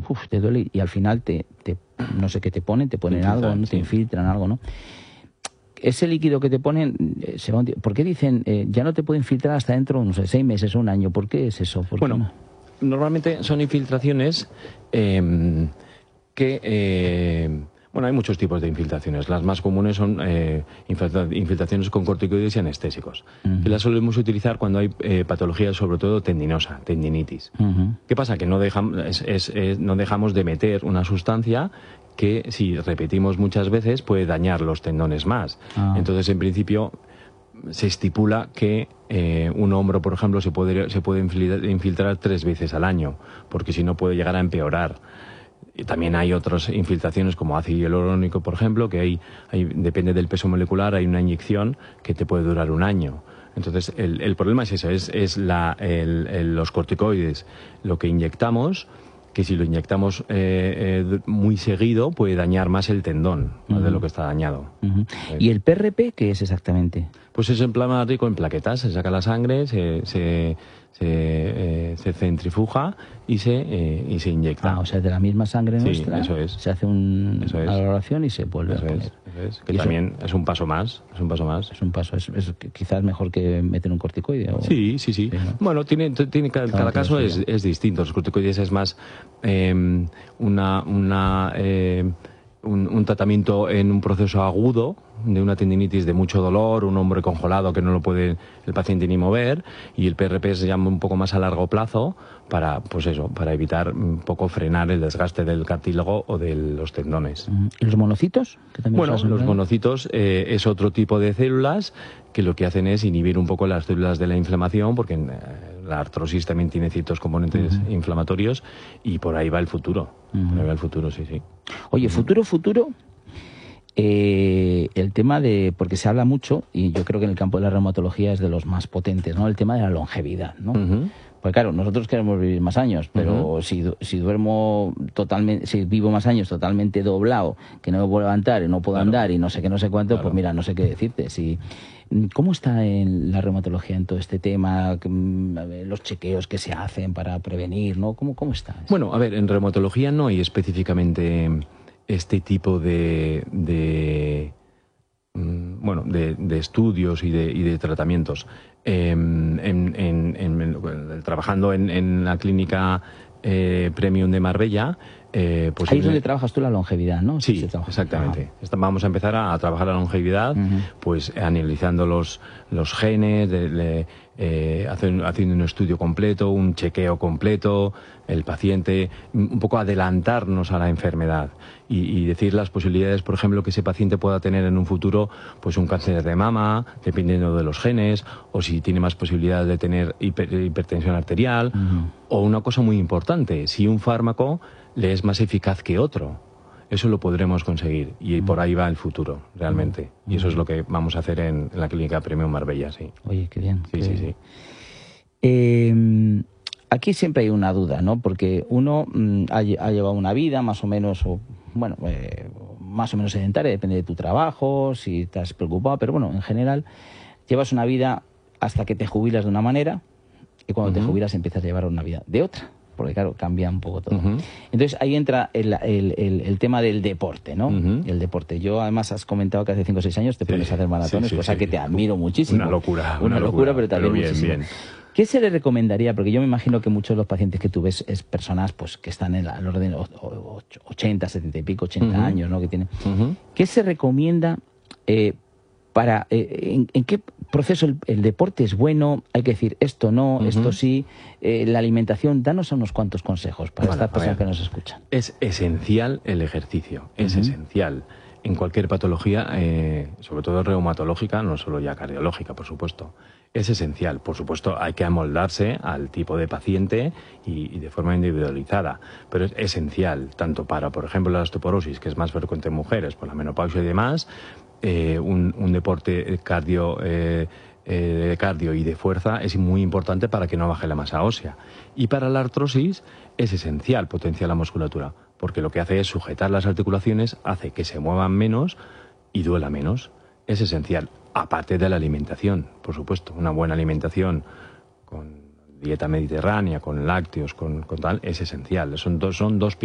te duele y al final no sé qué te ponen algo, ¿no? Te infiltran algo, ¿no? Ese líquido que te ponen, ¿por qué dicen ya no te puede infiltrar hasta dentro, no sé, 6 meses, un año? ¿Por qué es eso? Bueno, normalmente son infiltraciones bueno, hay muchos tipos de infiltraciones. Las más comunes son infiltraciones con corticoides y anestésicos, que las solemos utilizar cuando hay patología, sobre todo tendinosa, tendinitis. ¿Qué pasa? Que no dejamos de meter una sustancia que, si repetimos muchas veces, puede dañar los tendones más. Entonces, en principio, se estipula que un hombro, por ejemplo, se puede infiltrar 3 veces al año, porque si no puede llegar a empeorar. Y también hay otras infiltraciones como ácido hialurónico, por ejemplo, que depende del peso molecular, hay una inyección que te puede durar 1 año. Entonces, el problema es eso, es los corticoides, lo que inyectamos, que si lo inyectamos muy seguido puede dañar más el tendón, ¿no? De lo que está dañado. ¿Y el PRP qué es exactamente? Pues es rico en plaquetas, se saca la sangre, se centrifuga y se inyecta. O sea, de la misma sangre nuestra, sí, eso es. Se hace una valoración y se vuelve a poner. Eso es. Que también es un paso más. Es un paso. Es quizás mejor que meter un corticoide. Sí. ¿No? Bueno, cada caso es distinto. Los corticoides es más un tratamiento en un proceso agudo de una tendinitis de mucho dolor, un hombro congelado que no lo puede el paciente ni mover, y el PRP se llama un poco más a largo plazo para evitar un poco frenar el desgaste del cartílago o de los tendones. ¿Y los monocitos? Los monocitos es otro tipo de células que lo que hacen es inhibir un poco las células de la inflamación, porque la artrosis también tiene ciertos componentes inflamatorios, y por ahí va el futuro. Por ahí va el futuro, sí. Oye, futuro. El tema porque se habla mucho, y yo creo que en el campo de la reumatología es de los más potentes, ¿no? El tema de la longevidad, ¿no? Pues claro, nosotros queremos vivir más años, pero si vivo más años totalmente doblado, que no me puedo levantar y no puedo andar y no sé qué, no sé cuánto, pues mira, no sé qué decirte. ¿Cómo está en la reumatología en todo este tema? Los chequeos que se hacen para prevenir, ¿no? ¿Cómo está? Bueno, a ver, en reumatología no hay específicamente este tipo de estudios y de tratamientos. Trabajando en la clínica Premium de Marbella, ahí es donde trabajas tú la longevidad, ¿no? Sí, exactamente. Vamos a empezar a trabajar la longevidad, pues analizando los genes, haciendo un estudio completo, un chequeo completo, el paciente, un poco adelantarnos a la enfermedad y decir las posibilidades, por ejemplo, que ese paciente pueda tener en un futuro pues un cáncer de mama, dependiendo de los genes, o si tiene más posibilidades de tener hipertensión arterial, o una cosa muy importante, si un fármaco le es más eficaz que otro. Eso lo podremos conseguir y por ahí va el futuro, realmente. Y eso es lo que vamos a hacer en la clínica Premium Marbella, sí. Oye, qué bien. Sí. Aquí siempre hay una duda, ¿no? Porque uno ha llevado una vida más o menos, más o menos sedentaria, depende de tu trabajo, si estás preocupado, pero bueno, en general, llevas una vida hasta que te jubilas de una manera y cuando te jubilas empiezas a llevar una vida de otra. Porque claro, cambia un poco todo. Entonces ahí entra el tema del deporte, ¿no? El deporte. Yo además has comentado que hace 5 o 6 años te pones a hacer maratones, cosa que te admiro muchísimo. Una locura, pero también muchísimo. Bien. ¿Qué se le recomendaría? Porque yo me imagino que muchos de los pacientes que tú ves es personas pues que están en el orden de 80, 70 y pico, 80 años, ¿no? Que tienen. ¿Qué se recomienda en qué proceso el deporte es bueno? Hay que decir esto no, esto sí, la alimentación. Danos unos cuantos consejos para estas personas que nos escuchan. Es esencial el ejercicio, es esencial en cualquier patología, sobre todo reumatológica, no solo ya cardiológica, por supuesto. Es esencial, por supuesto, hay que amoldarse al tipo de paciente y de forma individualizada, pero es esencial, tanto para, por ejemplo, la osteoporosis, que es más frecuente en mujeres, por la menopausia y demás, un deporte cardio y de fuerza es muy importante para que no baje la masa ósea. Y para la artrosis es esencial potenciar la musculatura, porque lo que hace es sujetar las articulaciones, hace que se muevan menos y duela menos. Es esencial, aparte de la alimentación, por supuesto. Una buena alimentación con dieta mediterránea, con lácteos, con tal, es esencial. Son dos